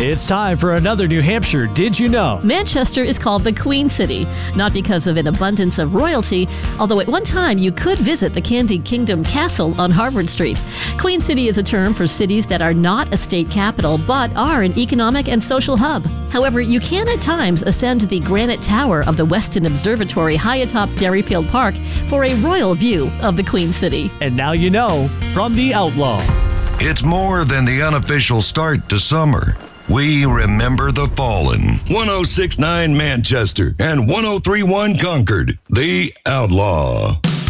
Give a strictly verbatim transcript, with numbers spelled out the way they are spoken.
It's time for another New Hampshire Did You Know? Manchester is called the Queen City, not because of an abundance of royalty, although at one time you could visit the Candy Kingdom Castle on Harvard Street. Queen City is a term for cities that are not a state capital, but are an economic and social hub. However, you can at times ascend the granite tower of the Weston Observatory high atop Derryfield Park for a royal view of the Queen City. And now you know from The Outlaw. It's more than the unofficial start to summer. We remember the fallen. one oh six point nine Manchester and one oh three point one Concord. The Outlaw.